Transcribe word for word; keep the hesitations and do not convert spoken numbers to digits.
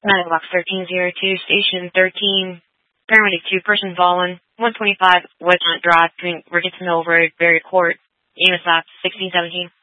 nine Box thirteen zero two, Station thirteen, paramedic two, person fallen, one twenty-five Westmont Drive between Ricketts Mill Road, Berry Court, Ames Lap, sixteen seventeen.